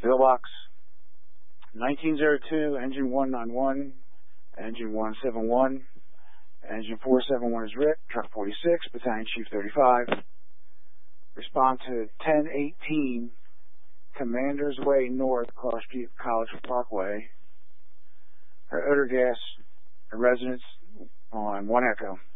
Pillbox. 1902, engine 191, engine 171, engine 471 is Rick, truck 46, battalion chief 35. Respond to 1018, Commander's Way North, College Parkway. Odor gas, a residence on 1 Echo.